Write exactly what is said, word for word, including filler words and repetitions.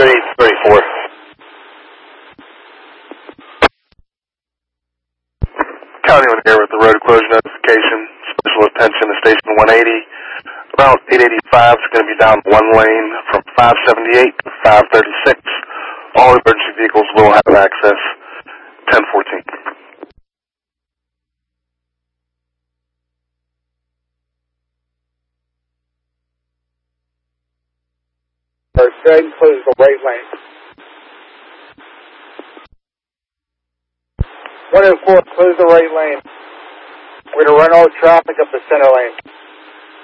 thirty-eight thirty-four. County on here with the road closure notification. Special attention to station one eighty. About eight eighty-five is going to be down one lane from five seventy-eight to five thirty-six. All emergency vehicles will have access. ten fourteen. First, go ahead and close the right lane. one oh four, close the right lane. We're going to run all traffic up the center lane.